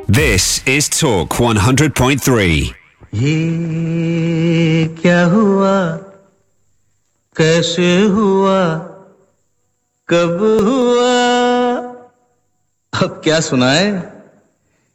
This is Talk 100.3. ये क्या हुआ, कैसे हुआ, कब हुआ, अब क्या सुनाए।